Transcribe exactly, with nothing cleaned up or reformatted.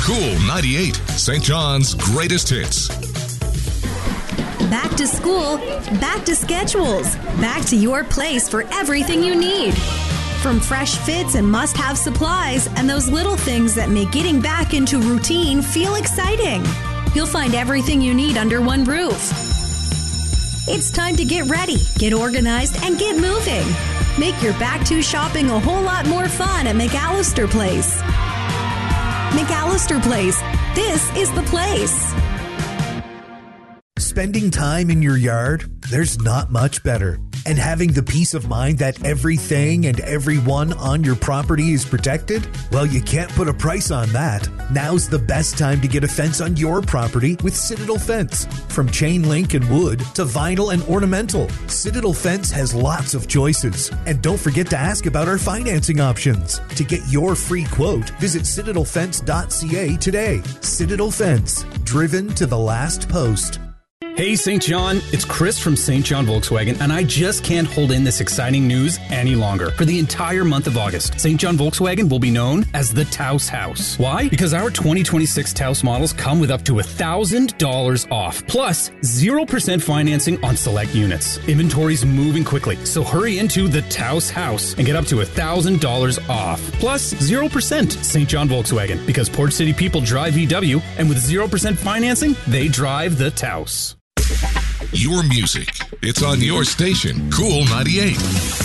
Cool ninety-eight, Saint John's greatest hits. Back to school, back to schedules, back to your place for everything you need. From fresh fits and must-have supplies and those little things that make getting back into routine feel exciting. You'll find everything you need under one roof. It's time to get ready, get organized, and get moving. Make your back-to shopping a whole lot more fun at McAllister Place. McAllister Place. This is the place. Spending time in your yard, there's not much better. And having the peace of mind that everything and everyone on your property is protected? Well, you can't put a price on that. Now's the best time to get a fence on your property with Citadel Fence. From chain link and wood to vinyl and ornamental, Citadel Fence has lots of choices. And don't forget to ask about our financing options. To get your free quote, visit citadel fence dot c a today. Citadel Fence, driven to the last post. Hey, Saint John, it's Chris from Saint John Volkswagen, and I just can't hold in this exciting news any longer. For the entire month of August, Saint John Volkswagen will be known as the Taos House. Why? Because our twenty twenty-six Taos models come with up to one thousand dollars off, plus zero percent financing on select units. Inventory's moving quickly, so hurry into the Taos House and get up to one thousand dollars off, plus zero percent. Saint John Volkswagen, because Port City people drive V W, and with zero percent financing, they drive the Taos. Your music. It's on your station, Cool ninety-eight.